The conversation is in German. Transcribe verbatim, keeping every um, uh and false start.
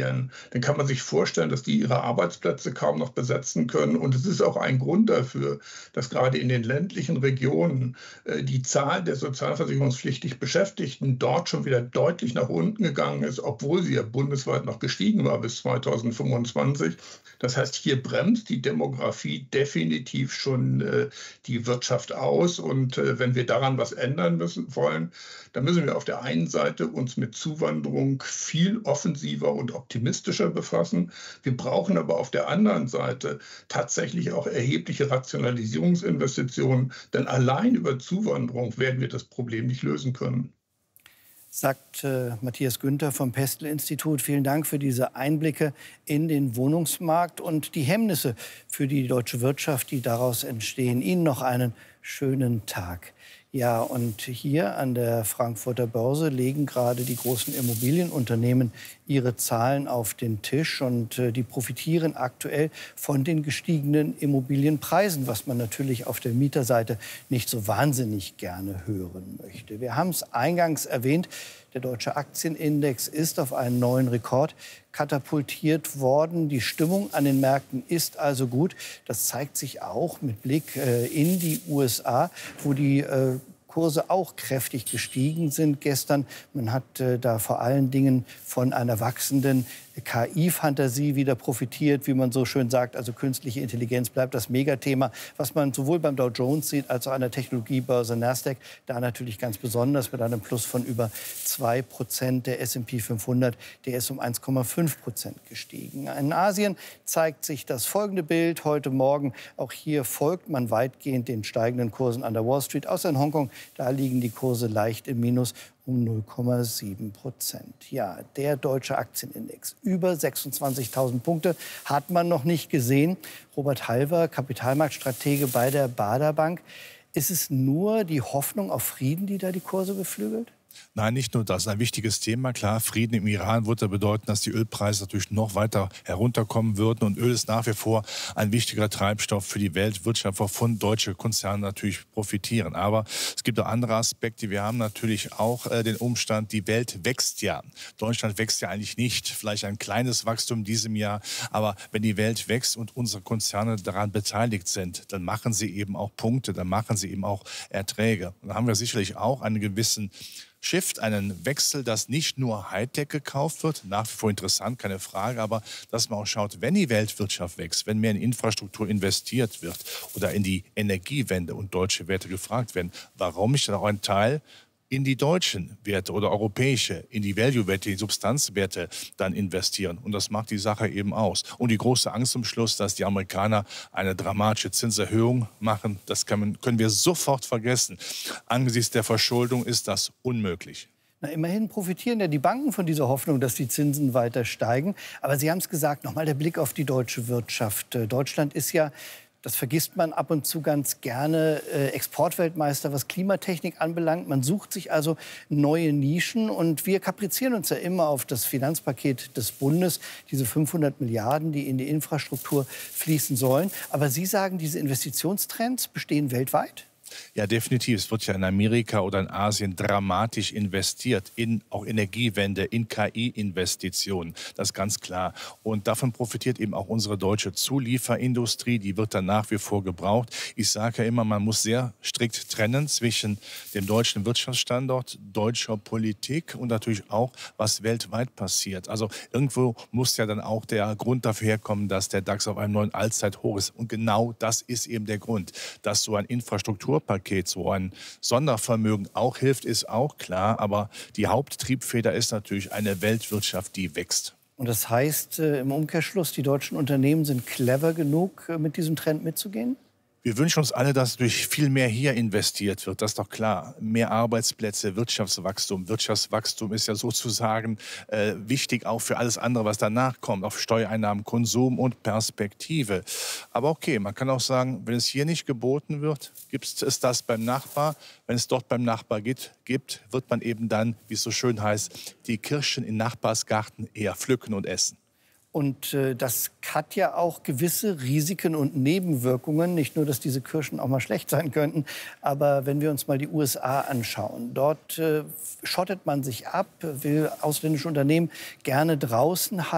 verlieren, dann kann man sich vorstellen, dass die ihre Arbeitsplätze kaum noch besetzen können. Und es ist auch ein Grund dafür, dass gerade in den ländlichen Regionen äh, die Zahl der sozialversicherungspflichtig Beschäftigten dort schon wieder deutlich nach unten gegangen ist, obwohl sie ja bundesweit noch gestiegen war bis zweitausendfünfundzwanzig. Das heißt, hier bremst die Demografie definitiv schon äh, die Wirtschaft aus. Und äh, wenn wir daran was ändern müssen wollen, dann müssen wir auf der einen Seite uns mit Zuwanderung viel offensiver und optimistischer befassen. Wir brauchen aber auf der anderen Seite tatsächlich auch erhebliche Rationalisierungsinvestitionen, denn allein über Zuwanderung werden wir das Problem nicht lösen können. Sagt äh, Matthias Günther vom Pestel-Institut. Vielen Dank für diese Einblicke in den Wohnungsmarkt und die Hemmnisse für die deutsche Wirtschaft, die daraus entstehen. Ihnen noch einen schönen Tag. Ja, und hier an der Frankfurter Börse legen gerade die großen Immobilienunternehmen ihre Zahlen auf den Tisch. Und äh, die profitieren aktuell von den gestiegenen Immobilienpreisen, was man natürlich auf der Mieterseite nicht so wahnsinnig gerne hören möchte. Wir haben es eingangs erwähnt, der deutsche Aktienindex ist auf einen neuen Rekord katapultiert worden. Die Stimmung an den Märkten ist also gut. Das zeigt sich auch mit Blick äh, in die U S A, wo die äh, Kurse auch kräftig gestiegen sind gestern. Man hat äh, da vor allen Dingen von einer wachsenden K I-Fantasie wieder profitiert, wie man so schön sagt. Also künstliche Intelligenz bleibt das Megathema, was man sowohl beim Dow Jones sieht, als auch an der Technologiebörse Nasdaq. Da natürlich ganz besonders mit einem Plus von über zwei Prozent. Der S und P fünfhundert, der ist um eins Komma fünf Prozent gestiegen. In Asien zeigt sich das folgende Bild heute Morgen. Auch hier folgt man weitgehend den steigenden Kursen an der Wall Street. Außer in Hongkong, da liegen die Kurse leicht im Minus um null Komma sieben Prozent. Ja, der deutsche Aktienindex. Über sechsundzwanzigtausend Punkte hat man noch nicht gesehen. Robert Halver, Kapitalmarktstratege bei der Baader Bank. Ist es nur die Hoffnung auf Frieden, die da die Kurse beflügelt? Nein, nicht nur das. Ein wichtiges Thema. Klar, Frieden im Iran würde bedeuten, dass die Ölpreise natürlich noch weiter herunterkommen würden. Und Öl ist nach wie vor ein wichtiger Treibstoff für die Weltwirtschaft, wovon deutsche Konzerne natürlich profitieren. Aber es gibt auch andere Aspekte. Wir haben natürlich auch äh, den Umstand, die Welt wächst ja. Deutschland wächst ja eigentlich nicht. Vielleicht ein kleines Wachstum in diesem Jahr. Aber wenn die Welt wächst und unsere Konzerne daran beteiligt sind, dann machen sie eben auch Punkte, dann machen sie eben auch Erträge. Und dann haben wir sicherlich auch einen gewissen Shift, einen Wechsel, dass nicht nur Hightech gekauft wird, nach wie vor interessant, keine Frage, aber dass man auch schaut, wenn die Weltwirtschaft wächst, wenn mehr in Infrastruktur investiert wird oder in die Energiewende und deutsche Werte gefragt werden, warum nicht dann auch ein Teil in die deutschen Werte oder europäische, in die Value-Werte, die Substanzwerte dann investieren. Und das macht die Sache eben aus. Und die große Angst zum Schluss, dass die Amerikaner eine dramatische Zinserhöhung machen, das kann, können wir sofort vergessen. Angesichts der Verschuldung ist das unmöglich. Na, immerhin profitieren ja die Banken von dieser Hoffnung, dass die Zinsen weiter steigen. Aber Sie haben es gesagt, nochmal der Blick auf die deutsche Wirtschaft. Deutschland ist ja, das vergisst man ab und zu ganz gerne, äh, Exportweltmeister, was Klimatechnik anbelangt. Man sucht sich also neue Nischen. Und wir kaprizieren uns ja immer auf das Finanzpaket des Bundes, diese fünfhundert Milliarden, die in die Infrastruktur fließen sollen. Aber Sie sagen, diese Investitionstrends bestehen weltweit? Ja, definitiv. Es wird ja in Amerika oder in Asien dramatisch investiert in auch Energiewende, in K I-Investitionen. Das ist ganz klar. Und davon profitiert eben auch unsere deutsche Zulieferindustrie. Die wird dann nach wie vor gebraucht. Ich sage ja immer, man muss sehr strikt trennen zwischen dem deutschen Wirtschaftsstandort, deutscher Politik und natürlich auch, was weltweit passiert. Also irgendwo muss ja dann auch der Grund dafür herkommen, dass der DAX auf einem neuen Allzeithoch ist. Und genau das ist eben der Grund, dass so ein Infrastruktur Paket, so ein Sondervermögen auch hilft, ist auch klar. Aber die Haupttriebfeder ist natürlich eine Weltwirtschaft, die wächst. Und das heißt äh, im Umkehrschluss, die deutschen Unternehmen sind clever genug, äh, mit diesem Trend mitzugehen? Wir wünschen uns alle, dass durch viel mehr hier investiert wird. Das ist doch klar. Mehr Arbeitsplätze, Wirtschaftswachstum. Wirtschaftswachstum ist ja sozusagen äh, wichtig auch für alles andere, was danach kommt. Auf Steuereinnahmen, Konsum und Perspektive. Aber okay, man kann auch sagen, wenn es hier nicht geboten wird, gibt es das beim Nachbar. Wenn es dort beim Nachbar gibt, gibt, wird man eben dann, wie es so schön heißt, die Kirschen im Nachbarsgarten eher pflücken und essen. Und äh, das hat ja auch gewisse Risiken und Nebenwirkungen. Nicht nur, dass diese Kirschen auch mal schlecht sein könnten. Aber wenn wir uns mal die U S A anschauen, dort äh, schottet man sich ab, will ausländische Unternehmen gerne draußen halten.